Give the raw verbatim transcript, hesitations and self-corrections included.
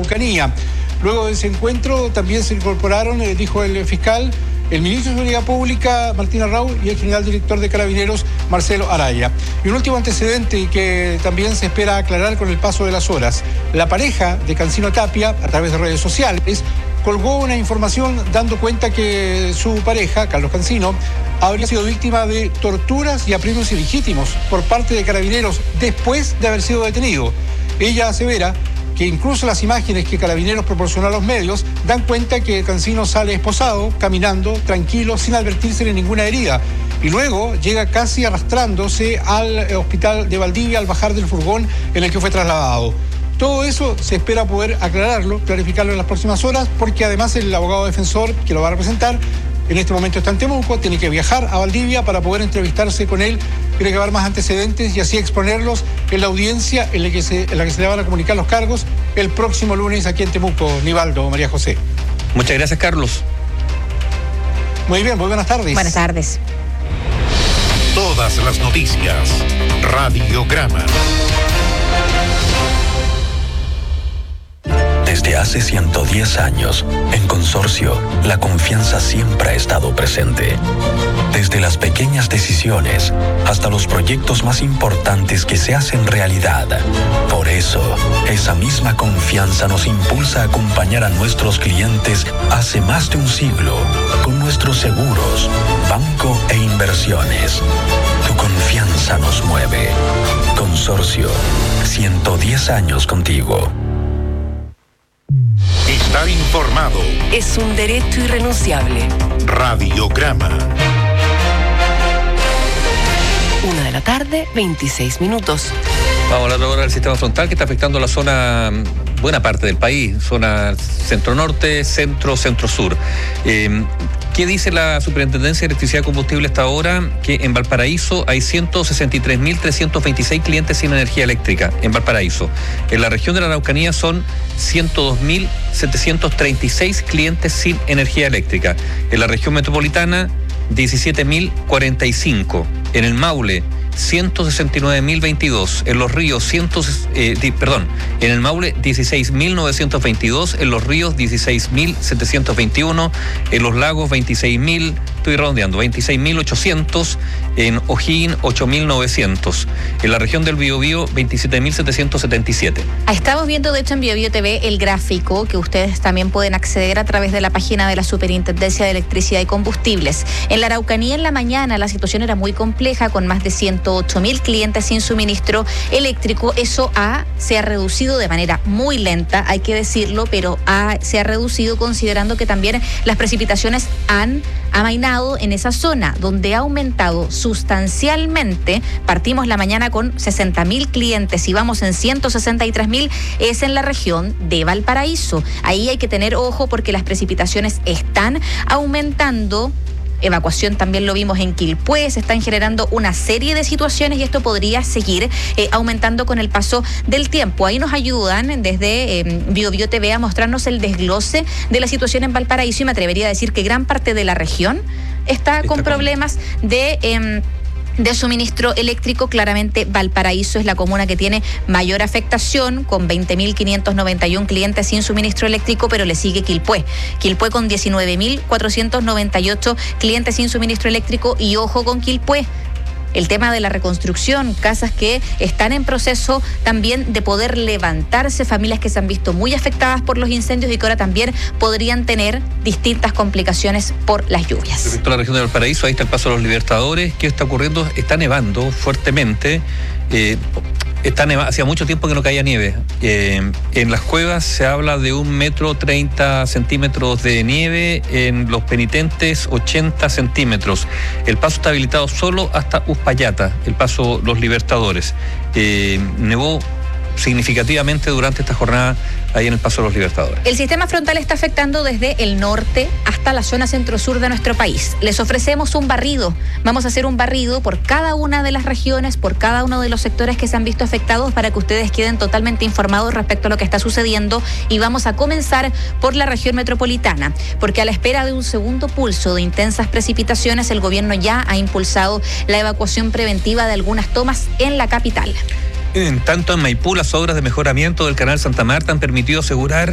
Araucanía. Luego de ese encuentro también se incorporaron, eh, dijo el fiscal, el ministro de Seguridad Pública, Martín Arrau, y el general director de Carabineros, Marcelo Araya. Y un último antecedente que también se espera aclarar con el paso de las horas. La pareja de Cancino Tapia, a través de redes sociales, colgó una información dando cuenta que su pareja, Carlos Cancino, habría sido víctima de torturas y apremios ilegítimos por parte de Carabineros después de haber sido detenido. Ella asevera que incluso las imágenes que Carabineros proporcionó a los medios dan cuenta que Cancino sale esposado, caminando, tranquilo, sin advertírsele ninguna herida. Y luego llega casi arrastrándose al hospital de Valdivia al bajar del furgón en el que fue trasladado. Todo eso se espera poder aclararlo, clarificarlo en las próximas horas, porque además el abogado defensor que lo va a representar en este momento está en Temuco, tiene que viajar a Valdivia para poder entrevistarse con él, tiene que dar más antecedentes y así exponerlos en la audiencia en la que se, en la que se le van a comunicar los cargos el próximo lunes aquí en Temuco. Nivaldo, María José. Muchas gracias, Carlos. Muy bien, muy buenas tardes. Buenas tardes. Todas las noticias. Radiograma. Desde hace ciento diez años, en Consorcio, la confianza siempre ha estado presente. Desde las pequeñas decisiones hasta los proyectos más importantes que se hacen realidad. Por eso, esa misma confianza nos impulsa a acompañar a nuestros clientes hace más de un siglo con nuestros seguros, banco e inversiones. Tu confianza nos mueve. Consorcio, ciento diez años contigo. Estar informado es un derecho irrenunciable. Radiograma. Una de la tarde, veintiséis minutos. Vamos a hablar ahora del sistema frontal que está afectando la zona, buena parte del país, zona centro-norte, centro, centro-sur. Eh, ¿Qué dice la Superintendencia de Electricidad y Combustible hasta ahora? Que en Valparaíso hay ciento sesenta y tres mil trescientos veintiséis clientes sin energía eléctrica en Valparaíso. En la región de la Araucanía son ciento dos mil setecientos treinta y seis clientes sin energía eléctrica. En la región metropolitana, diecisiete mil cuarenta y cinco. En el Maule, ciento sesenta y nueve mil veintidós. En Los Ríos, cien, eh, di, perdón, en el Maule, dieciséis mil novecientos veintidós. En Los Ríos, dieciséis mil setecientos veintiuno. En Los Lagos, veintiséis mil, estoy redondeando, veintiséis mil ochocientos. En O'Higgins, ocho mil novecientos. En la región del Biobío, veintisiete mil setecientos setenta y siete. Estamos viendo, de hecho, en Biobío T V el gráfico que ustedes también pueden acceder a través de la página de la Superintendencia de Electricidad y Combustibles. En la Araucanía, en la mañana, la situación era muy compleja, con más de ciento ocho mil clientes sin suministro eléctrico. Eso ha, se ha reducido de manera muy lenta, hay que decirlo, pero ha, se ha reducido considerando que también las precipitaciones han amainado en esa zona, donde ha aumentado sustancialmente. Partimos la mañana con sesenta mil clientes y vamos en ciento sesenta y tres mil, es en la región de Valparaíso. Ahí hay que tener ojo porque las precipitaciones están aumentando. Evacuación también lo vimos en Quilpué, se están generando una serie de situaciones y esto podría seguir eh, aumentando con el paso del tiempo. Ahí nos ayudan desde eh, Biobío T V a mostrarnos el desglose de la situación en Valparaíso y me atrevería a decir que gran parte de la región está, está con problemas con... de... Eh, de suministro eléctrico. Claramente Valparaíso es la comuna que tiene mayor afectación, con veinte mil quinientos noventa y uno clientes sin suministro eléctrico, pero le sigue Quilpué. Quilpué con diecinueve mil cuatrocientos noventa y ocho clientes sin suministro eléctrico y ojo con Quilpué. El tema de la reconstrucción, casas que están en proceso también de poder levantarse, familias que se han visto muy afectadas por los incendios y que ahora también podrían tener distintas complicaciones por las lluvias. Respecto a la región de Valparaíso, ahí está el Paso de los Libertadores. ¿Qué está ocurriendo? Está nevando fuertemente. Eh, Está neva- hacía mucho tiempo que no caía nieve. Eh, en las cuevas se habla de un metro treinta centímetros de nieve, en los penitentes ochenta centímetros. El paso está habilitado solo hasta Uspallata, el Paso Los Libertadores. Eh, nevó significativamente durante esta jornada ahí en el Paso de los Libertadores. El sistema frontal está afectando desde el norte hasta la zona centro-sur de nuestro país. Les ofrecemos un barrido. Vamos a hacer un barrido por cada una de las regiones, por cada uno de los sectores que se han visto afectados para que ustedes queden totalmente informados respecto a lo que está sucediendo y vamos a comenzar por la región metropolitana, porque a la espera de un segundo pulso de intensas precipitaciones, el gobierno ya ha impulsado la evacuación preventiva de algunas tomas en la capital. En tanto, en Maipú, las obras de mejoramiento del canal Santa Marta han permitido asegurar